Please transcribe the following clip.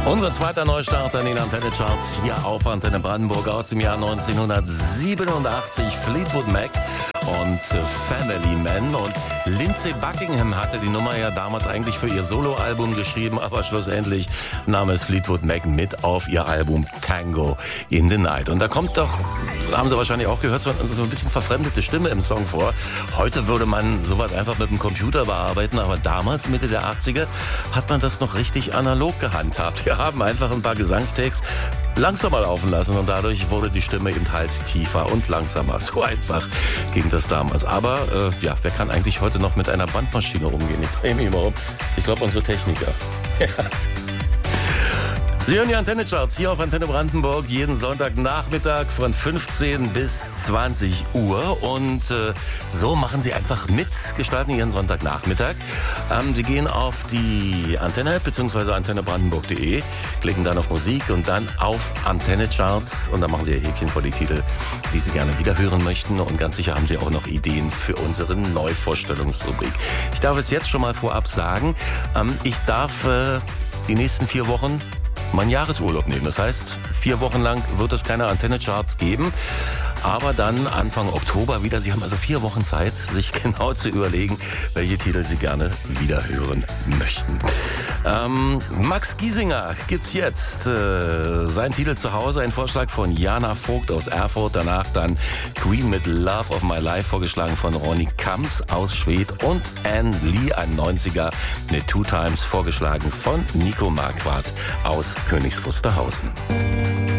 Unser zweiter Neustart an den Antenne-Charts hier auf Antenne Brandenburg aus dem Jahr 1987. Fleetwood Mac und Family Man. Und Lindsey Buckingham hatte die Nummer ja damals eigentlich für ihr Soloalbum geschrieben, aber schlussendlich nahm es Fleetwood Mac mit auf ihr Album Tango in the Night. Und da kommt doch, haben Sie wahrscheinlich auch gehört, so ein bisschen verfremdete Stimme im Song vor. Heute würde man sowas einfach mit dem Computer bearbeiten, aber damals, Mitte der 80er, hat man das noch richtig analog gehandhabt. Wir haben einfach ein paar Gesangstakes langsamer laufen lassen und dadurch wurde die Stimme eben halt tiefer und langsamer. So einfach ging das damals. Aber ja, wer kann eigentlich heute noch mit einer Bandmaschine umgehen? Ich drehe mich mal um. Ich glaube, unsere Techniker. Sie hören die Antenne-Charts hier auf Antenne Brandenburg jeden Sonntagnachmittag von 15 bis 20 Uhr. Und so machen Sie einfach mit, gestalten Ihren Sonntagnachmittag. Sie gehen auf die Antenne bzw. antennebrandenburg.de, klicken dann auf Musik und dann auf Antenne-Charts. Und dann machen Sie Ihr Häkchen vor die Titel, die Sie gerne wiederhören möchten. Und ganz sicher haben Sie auch noch Ideen für unsere Neuvorstellungsrubrik. Ich darf es jetzt schon mal vorab sagen, ich darf die nächsten 4 Wochen meinen Jahresurlaub nehmen. Das heißt, 4 Wochen lang wird es keine Antenne-Charts geben, aber dann Anfang Oktober wieder. Sie haben also 4 Wochen Zeit, sich genau zu überlegen, welche Titel Sie gerne wiederhören möchten. Max Giesinger gibt's jetzt. Sein Titel zu Hause, ein Vorschlag von Jana Vogt aus Erfurt. Danach dann Queen mit Love of My Life, vorgeschlagen von Ronny Kams aus Schwedt. Und Anne Lee, ein 90er mit Two Times, vorgeschlagen von Nico Marquardt aus Königs Wusterhausen.